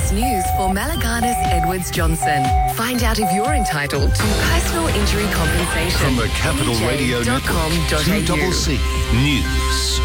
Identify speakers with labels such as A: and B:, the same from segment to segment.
A: latest news for Malagana's Edwards Johnson. Find out if you're entitled to personal injury compensation.
B: From the Capital Radio Network, 2CC News.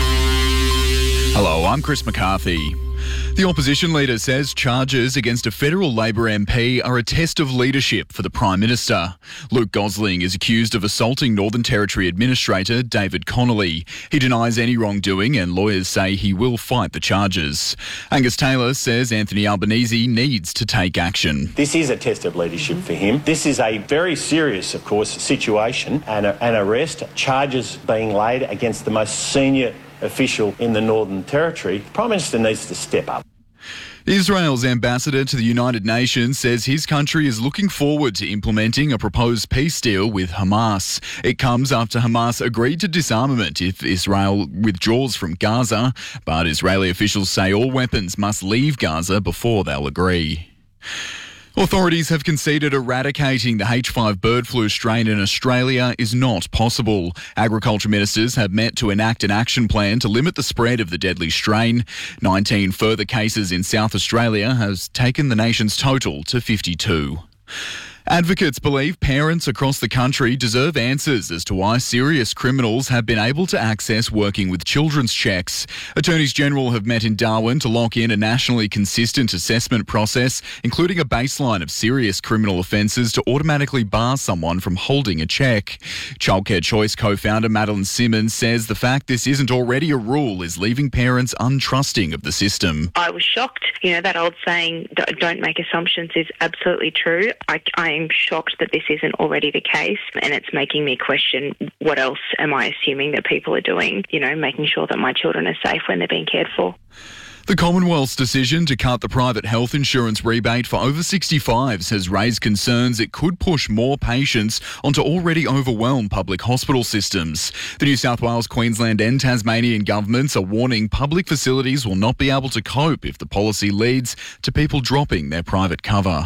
C: Hello, I'm Chris McCarthy. The opposition leader says charges against a federal Labor MP are a test of leadership for the Prime Minister. Luke Gosling is accused of assaulting Northern Territory Administrator David Connolly. He denies any wrongdoing and lawyers say he will fight the charges. Angus Taylor says Anthony Albanese needs to take action.
D: This is a test of leadership for him. This is a very serious, of course, situation and an arrest, charges being laid against the most senior official in the Northern Territory. The Prime Minister needs to step up.
C: Israel's ambassador to the United Nations says his country is looking forward to implementing a proposed peace deal with Hamas. It comes after Hamas agreed to disarmament if Israel withdraws from Gaza, but Israeli officials say all weapons must leave Gaza before they'll agree. Authorities have conceded eradicating the H5 bird flu strain in Australia is not possible. Agriculture ministers have met to enact an action plan to limit the spread of the deadly strain. 19 further cases in South Australia has taken the nation's total to 52. Advocates believe parents across the country deserve answers as to why serious criminals have been able to access working with children's checks. Attorneys General have met in Darwin to lock in a nationally consistent assessment process, including a baseline of serious criminal offences to automatically bar someone from holding a cheque. Childcare Choice co-founder Madeline Simmons says the fact this isn't already a rule is leaving parents untrusting of the system.
E: I was shocked. That old saying, don't make assumptions, is absolutely true. I am shocked that this isn't already the case, and it's making me question what else am I assuming that people are doing, making sure that my children are safe when they're being cared for.
C: The Commonwealth's decision to cut the private health insurance rebate for over 65s has raised concerns it could push more patients onto already overwhelmed public hospital systems. The New South Wales, Queensland and Tasmanian governments are warning public facilities will not be able to cope if the policy leads to people dropping their private cover.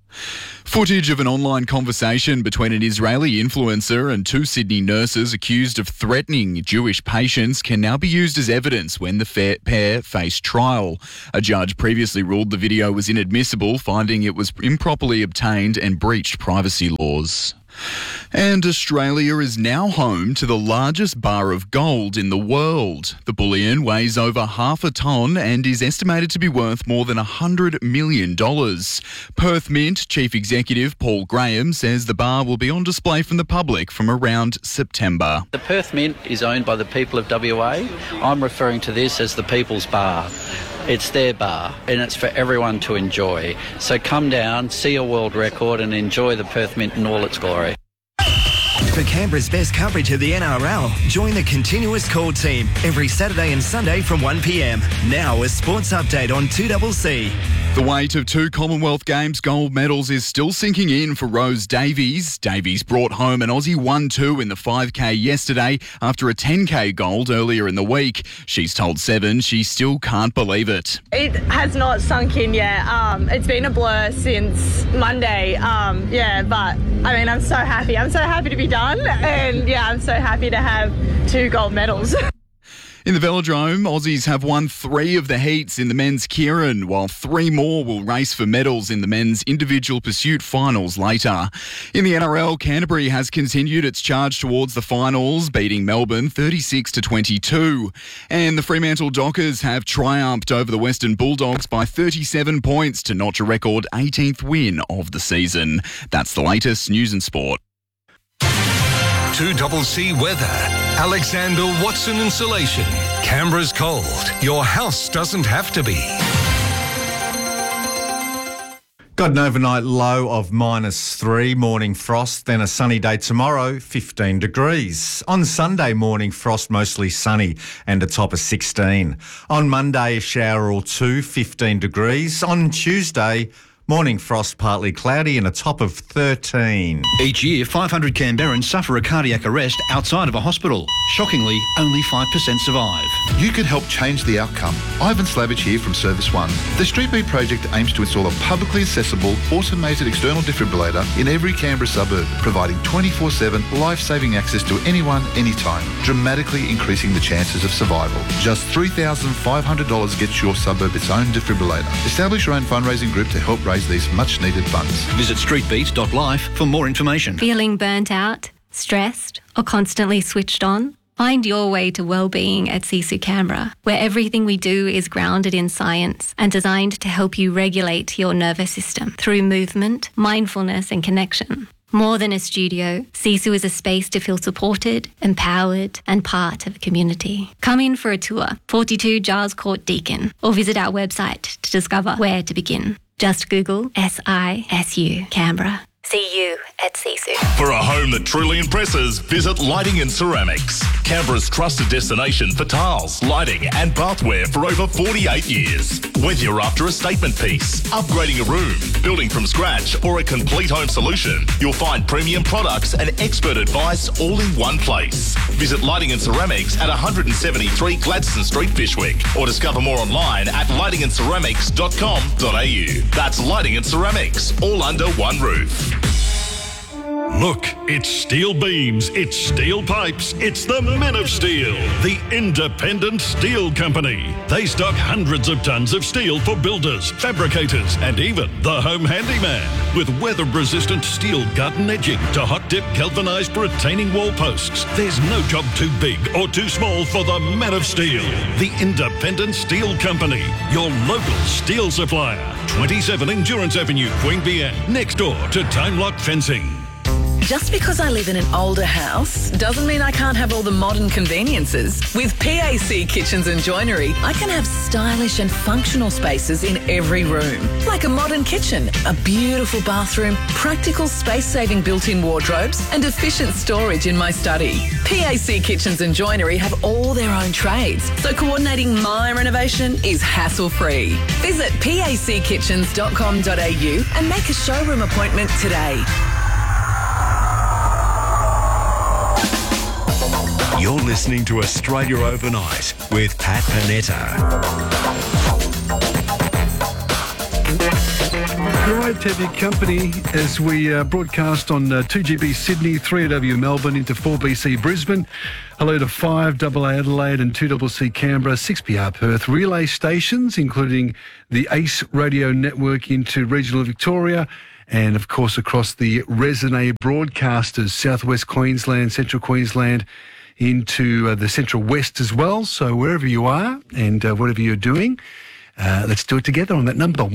C: Footage of an online conversation between an Israeli influencer and two Sydney nurses accused of threatening Jewish patients can now be used as evidence when the pair face trial. A judge previously ruled the video was inadmissible, finding it was improperly obtained and breached privacy laws. And Australia is now home to the largest bar of gold in the world. The bullion weighs over half a tonne and is estimated to be worth more than $100 million. Perth Mint Chief Executive Paul Graham says the bar will be on display from the public from around September.
F: The Perth Mint is owned by the people of WA. I'm referring to this as the People's Bar. It's their bar and it's for everyone to enjoy. So come down, see a world record and enjoy the Perth Mint in all its glory.
G: For Canberra's best coverage of the NRL, join the Continuous Call team every Saturday and Sunday from 1 p.m. Now a sports update on 2CC.
C: The weight of two Commonwealth Games gold medals is still sinking in for Rose Davies. Davies brought home an Aussie 1-2 in the 5K yesterday after a 10K gold earlier in the week. She's told Seven she still can't believe it.
H: It has not sunk in yet. It's been a blur since Monday. But I'm so happy. I'm so happy to be done. And I'm so happy to have two gold medals.
C: In the velodrome, Aussies have won 3 of the heats in the men's Keirin, while 3 more will race for medals in the men's individual pursuit finals later. In the NRL, Canterbury has continued its charge towards the finals, beating Melbourne 36-22. And the Fremantle Dockers have triumphed over the Western Bulldogs by 37 points to notch a record 18th win of the season. That's the latest news and sport.
B: 2CC Weather. Alexander Watson Insulation. Canberra's cold. Your house doesn't have to be.
I: Got an overnight low of -3, morning frost, then a sunny day tomorrow, 15 degrees. On Sunday, morning frost, mostly sunny and a top of 16. On Monday, a shower or two, 15 degrees. On Tuesday, Morning frost, partly cloudy and a top of 13.
J: Each year, 500 Canberrans suffer a cardiac arrest outside of a hospital. Shockingly, only 5% survive.
K: You could help change the outcome. Ivan Slavich here from Service One. The Street Beat project aims to install a publicly accessible, automated external defibrillator in every Canberra suburb, providing 24/7 life-saving access to anyone, anytime, dramatically increasing the chances of survival. Just $3,500 gets your suburb its own defibrillator. Establish your own fundraising group to help raise these much-needed funds.
J: Visit streetbeat.life for more information.
L: Feeling burnt out, stressed, or constantly switched on? Find your way to wellbeing at Sisu Canberra, where everything we do is grounded in science and designed to help you regulate your nervous system through movement, mindfulness and connection. More than a studio, Sisu is a space to feel supported, empowered and part of a community. Come in for a tour, 42 Giles Court Deakin, or visit our website to discover where to begin. Just Google SISU Canberra. See you at Sisu.
M: For a home that truly impresses, visit Lighting and Ceramics. Canberra's trusted destination for tiles, lighting and bathware for over 48 years. Whether you're after a statement piece, upgrading a room, building from scratch or a complete home solution, you'll find premium products and expert advice all in one place. Visit Lighting and Ceramics at 173 Gladstone Street, Fishwick, or discover more online at lightingandceramics.com.au. That's Lighting and Ceramics, all under one roof.
N: Look, it's steel beams, it's steel pipes, it's the Men of Steel, the independent steel company. They stock hundreds of tons of steel for builders, fabricators, and even the home handyman. With weather-resistant steel gut and edging to hot-dip galvanised retaining wall posts, there's no job too big or too small for the Men of Steel, the independent steel company, your local steel supplier. 27 Endurance Avenue, Queanbeyan, next door to Time Lock Fencing.
O: Just because I live in an older house doesn't mean I can't have all the modern conveniences. With PAC Kitchens and Joinery, I can have stylish and functional spaces in every room. Like a modern kitchen, a beautiful bathroom, practical space-saving built-in wardrobes and efficient storage in my study. PAC Kitchens and Joinery have all their own trades, so coordinating my renovation is hassle-free. Visit packitchens.com.au and make a showroom appointment today.
P: You're listening to Australia Overnight with Pat Panetta.
Q: Great to have your company as we broadcast on 2GB Sydney, 3AW Melbourne into 4BC Brisbane. Hello to 5AA Adelaide and 2CC Canberra, 6PR Perth. Relay stations, including the ACE radio network into regional Victoria, and of course across the Resonate broadcasters, southwest Queensland, central Queensland, into the Central West as well. So wherever you are and whatever you're doing, let's do it together on that number,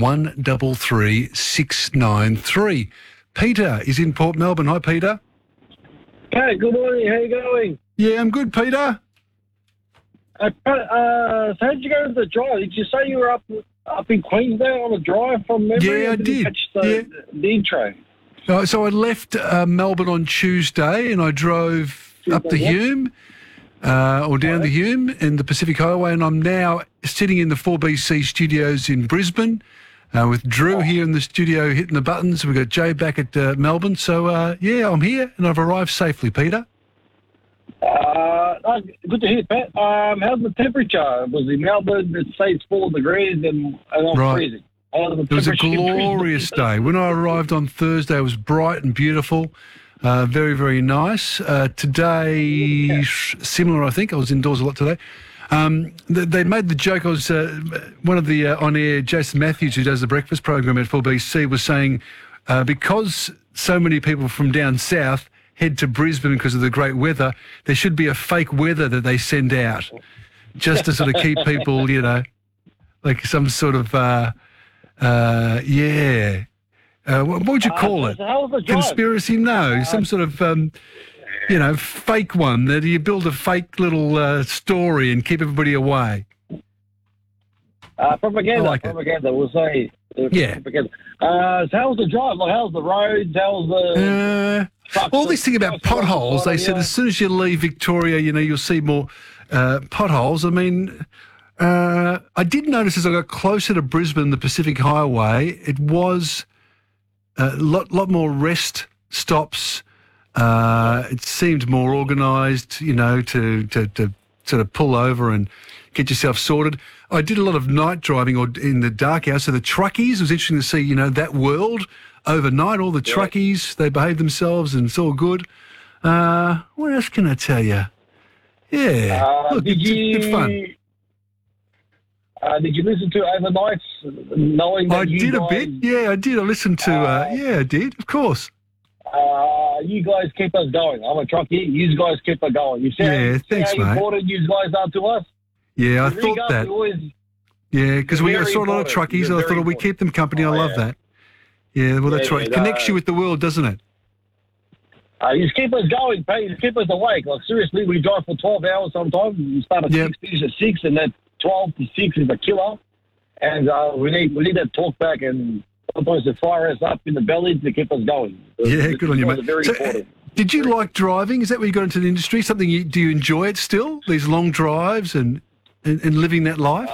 Q: 133693. Peter is in Port Melbourne. Hi, Peter.
R: Hey, good morning. How you going?
Q: Yeah, I'm good, Peter.
R: So how did you go to the drive? Did you say you were up in Queensland on a drive from memory?
Q: Yeah, I did.
R: Catch the intro.
Q: So I left Melbourne on Tuesday and I drove up the Hume, or down the Hume in the Pacific Highway, and I'm now sitting in the 4BC studios in Brisbane with Drew here in the studio hitting the buttons. We've got Jay back at Melbourne. So, yeah, I'm here and I've arrived safely, Peter.
R: Good to hear, Pat. How's the temperature? Was in Melbourne, it says 4 degrees and I'm freezing.
Q: It was a glorious day. When I arrived on Thursday, it was bright and beautiful. Very, very nice. Today, similar, I think. I was indoors a lot today. They made the joke. I was one of the on-air, Jason Matthews, who does the breakfast program at 4BC, was saying because so many people from down south head to Brisbane because of the great weather, there should be a fake weather that they send out just to sort of keep people, you know, like some sort of, what would you call it? Conspiracy? No, some sort of, you know, fake one. That you build a fake little story and keep everybody away.
R: Propaganda.
Q: Like
R: propaganda. We'll say.
Q: Yeah.
R: Propaganda. So how's the drive? Like, how's the roads? How's the?
Q: All this thing about potholes. They said as soon as you leave Victoria, you know, you'll see more potholes. I mean, I did notice as I got closer to Brisbane, the Pacific Highway, it was a lot more rest stops. It seemed more organised, to sort of pull over and get yourself sorted. I did a lot of night driving or in the dark hours. So the truckies, it was interesting to see, that world overnight. All the truckies, they behave themselves and it's all good. What else can I tell you? Yeah, look, it's good fun.
R: Did you listen to Overnights, knowing that
Q: I did a bit. Yeah, I did. I listened to. I did. Of course.
R: You guys keep us going. I'm a truckie. You guys keep us going. You see,
Q: thanks,
R: how
Q: mate.
R: important you guys are to us.
Q: Yeah, I thought that. Yeah, because we saw a lot of truckies, and I thought we keep them company. I love that. Yeah, well, that's right. It connects you with the world, doesn't it?
R: You keep us going, Pete. You keep us awake. Like, seriously, we drive for 12 hours sometimes. We start at 6, finish at 6, and that 12 to 6 is a killer. And we need that talk back, and sometimes to fire us up in the belly to keep us going.
Q: Yeah, good on you, mate.
R: Very important.
Q: Did you like driving? Is that where you got into the industry? Do you enjoy it still? These long drives and living that life?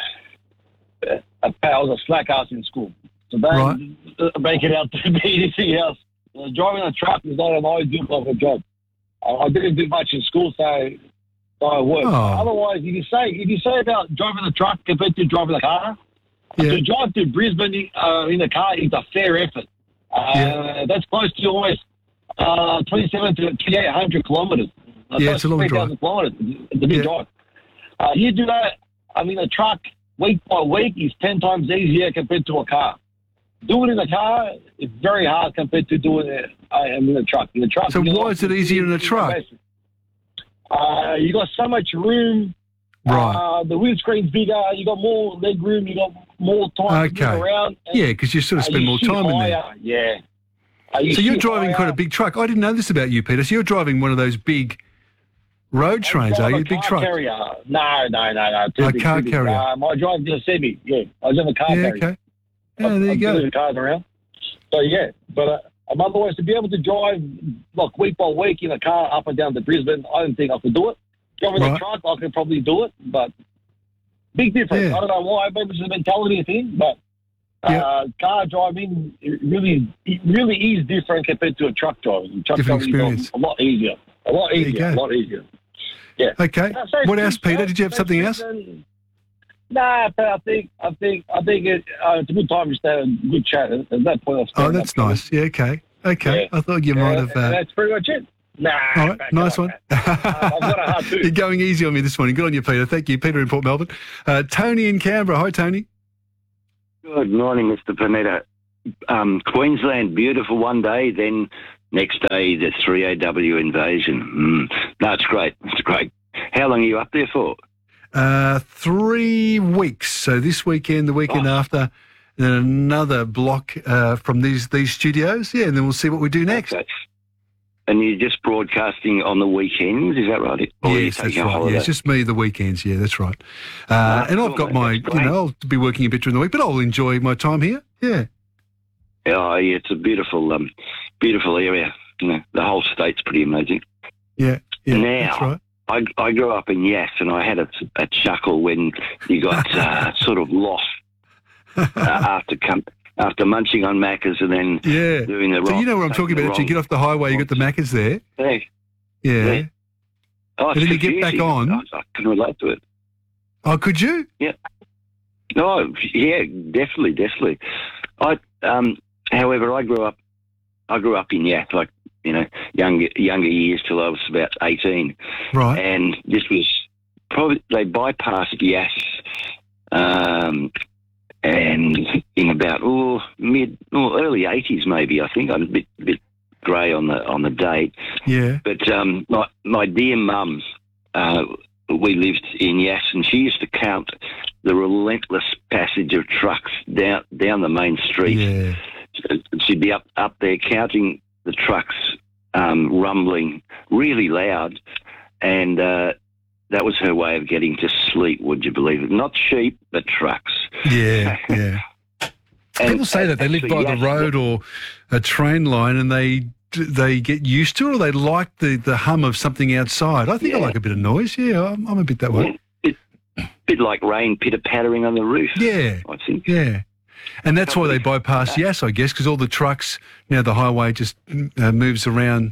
R: I was a slack ass in school. So don't make it out to be anything else. Driving a truck is not an ideal of a job. I didn't do much in school, so I worked. Otherwise, if you say about driving a truck compared to driving a car, to drive to Brisbane in a car is a fair effort. That's close to almost 27 to 2,800 kilometres.
Q: It's a long drive.
R: Kilometres. It's a big drive. You do that, a truck week by week is 10 times easier compared to a car. Doing it in a car is very hard compared to doing it in a truck. In a truck,
Q: so why is it easier in a truck?
R: You got so much room.
Q: Right.
R: The windscreen's bigger. You got more leg room. You got more time to move around.
Q: Yeah, because you sort of spend more time in there.
R: Yeah.
Q: So you're driving quite a big truck. I didn't know this about you, Peter. So you're driving one of those big road trains, are you? Big truck?
R: Carrier. No.
Q: A car carrier.
R: I drive in a semi. Yeah, I was in a car carrier.
Q: Okay. Yeah, there you go.
R: Cars around. So but otherwise to be able to drive like week by week in a car up and down to Brisbane, I don't think I could do it. Driving a truck, I could probably do it, but big difference. I don't know why. Maybe it's a mentality thing, but car driving it really is different compared to a truck driving. Truck
Q: different
R: driving
Q: experience.
R: is a lot easier. A lot easier. Yeah.
Q: Okay. What else, Peter? Did you have something else?
R: Nah, but I think it's a good time to stay a good chat. At that point,
Q: that's nice. Yeah, okay. Yeah. I thought you might have.
R: That's pretty much it. Nah.
Q: All right, nice one.
R: I've got a hard too.
Q: You're going easy on me this morning. Good on you, Peter. Thank you, Peter in Port Melbourne. Tony in Canberra. Hi, Tony.
S: Good morning, Mr. Panetta. Queensland, beautiful one day, then next day the 3AW invasion. No, it's great. It's great. How long are you up there for?
Q: 3 weeks. So this weekend, the weekend after, then another block from these studios. Yeah, and then we'll see what we do next.
S: Okay. And you're just broadcasting on the weekends, is that right?
Q: Yes, that's right. Yeah, it's just me the weekends. Yeah, that's right. And I've got I'll be working a bit during the week, but I'll enjoy my time here. Yeah.
S: Oh, yeah, it's a beautiful area. The whole state's pretty amazing.
Q: Yeah.
S: Now,
Q: that's right.
S: I grew up in Yass, and I had a chuckle when you got sort of lost after munching on Macca's and then doing the rock.
Q: So you know what I'm talking about. If you get off the highway, you got the Macca's there.
S: Yeah. Oh,
Q: and then you get back on.
S: I can relate to it.
Q: Oh, could you?
S: Yeah. No, yeah, definitely. However, I grew up in Yass, like, younger years till I was about 18.
Q: Right.
S: And this was probably, they bypassed Yass, and in about early 80s maybe, I think. I'm a bit grey on the date.
Q: Yeah.
S: But my dear mum, we lived in Yass, and she used to count the relentless passage of trucks down the main street.
Q: Yeah.
S: She'd be up there counting the trucks rumbling really loud, and that was her way of getting to sleep, would you believe it? Not sheep, but trucks.
Q: Yeah. People say that they live by the road or a train line and they get used to it, or they like the hum of something outside. I think I like a bit of noise. Yeah, I'm a bit that way.
S: bit like rain pitter-pattering on the roof.
Q: Yeah.
S: I think.
Q: Yeah. And that's why they bypass Yass, I guess, because all the trucks, the highway just moves around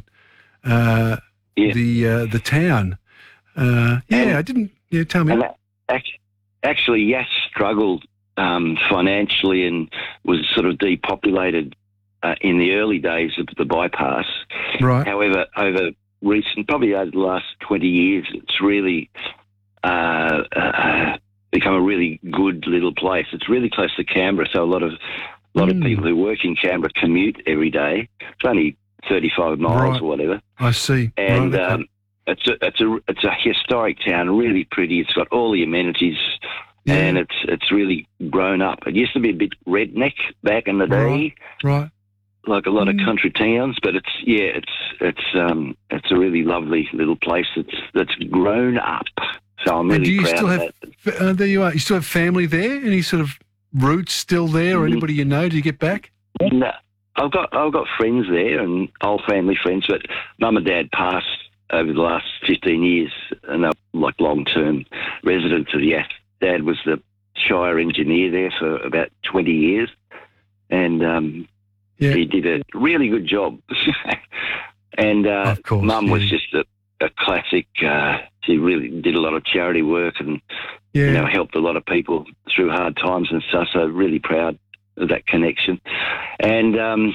Q: the town. I didn't. Yeah, tell me.
S: Actually, Yass struggled financially and was sort of depopulated in the early days of the bypass.
Q: Right.
S: However, over the last 20 years, it's really become a really good little place. It's really close to Canberra, so a lot of people who work in Canberra commute every day. It's only 35 miles or whatever.
Q: I see.
S: And it's a historic town, really pretty. It's got all the amenities, and it's really grown up. It used to be a bit redneck back in the day,
Q: right?
S: Like a lot of country towns, but it's a really lovely little place that's grown up. So I'm really proud of that.
Q: There you are. You still have family there? Any sort of roots still there, or anybody you know? Do you get back?
S: No, I've got friends there and old family friends, but Mum and Dad passed over the last 15 years, and they're like long-term residents of Yass. Dad was the Shire engineer there for about 20 years, and he did a really good job. And
Q: of course,
S: Mum was just a classic. She really did a lot of charity work and helped a lot of people through hard times and stuff. So really proud of that connection. And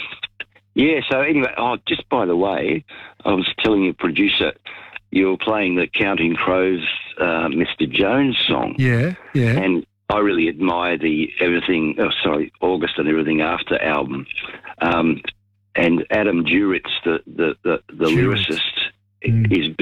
S: so anyway, just by the way, I was telling your producer you were playing the Counting Crows Mr. Jones song.
Q: Yeah.
S: And I really admire the August and Everything After album. And Adam Duritz, the lyricist, is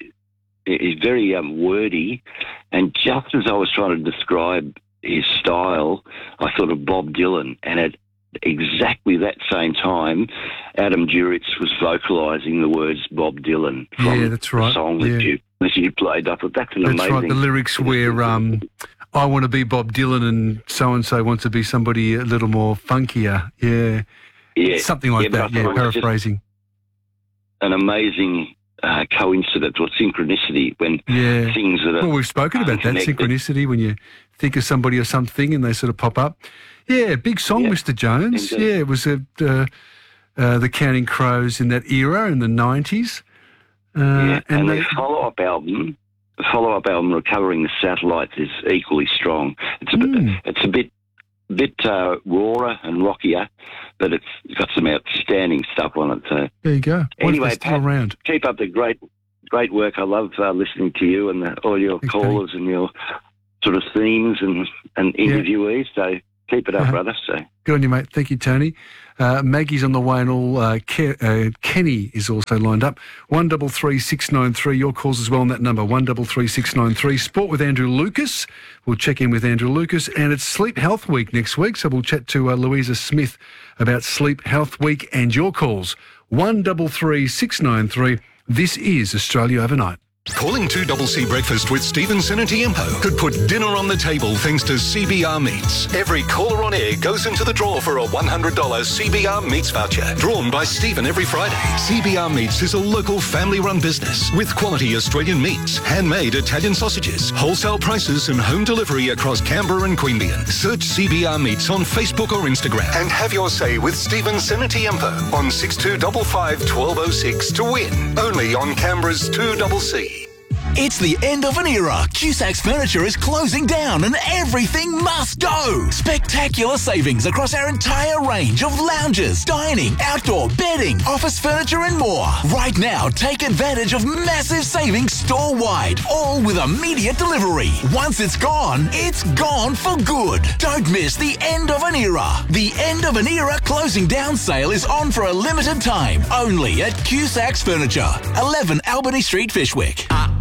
S: very wordy. And just as I was trying to describe his style, I thought of Bob Dylan, and at exactly that same time, Adam Duritz was vocalising the words Bob Dylan from the song that you played. I thought that's amazing.
Q: That's right, the lyrics where I want to be Bob Dylan and so-and-so wants to be somebody a little more funkier. Yeah, something like that, paraphrasing. An
S: amazing coincidence or synchronicity when things that are...
Q: Well, we've spoken about that, synchronicity, when you think of somebody or something and they sort of pop up. Yeah, big song, Mr. Jones. Indeed. It was the Counting Crows in that era, in the 90s.
S: And the follow-up album, Recovering the Satellites, is equally strong. It's a bit rawer and rockier, but it's got some outstanding stuff on it. So
Q: there you go.
S: Anyway, Pat, around. Keep up the great work. I love listening to you and all your callers and your sort of themes and interviewees. So keep it up, brother. So
Q: good on you, mate. Thank you, Tony. Maggie's on the way and all. Kenny is also lined up. 133693. Your calls as well on that number, 133693. Sport with Andrew Lucas. We'll check in with Andrew Lucas. And it's Sleep Health Week next week, so we'll chat to Louisa Smith about Sleep Health Week and your calls. 133693. This is Australia Overnight.
B: Calling 2CC Breakfast with Stephen Sinatiempo could put dinner on the table thanks to CBR Meats. Every caller on air goes into the draw for a $100 CBR Meats voucher, drawn by Stephen every Friday. CBR Meats is a local family-run business with quality Australian meats, handmade Italian sausages, wholesale prices and home delivery across Canberra and Queanbeyan. Search CBR Meats on Facebook or Instagram and have your say with Stephen Sinatiempo on 6255 1206 to win. Only on Canberra's 2CC.
T: It's the end of an era. Cusac's Furniture is closing down and everything must go. Spectacular savings across our entire range of lounges, dining, outdoor, bedding, office furniture and more. Right now, take advantage of massive savings store-wide, all with immediate delivery. Once it's gone for good. Don't miss the end of an era. The end of an era closing down sale is on for a limited time, only at Cusac's Furniture, 11 Albany Street, Fishwick.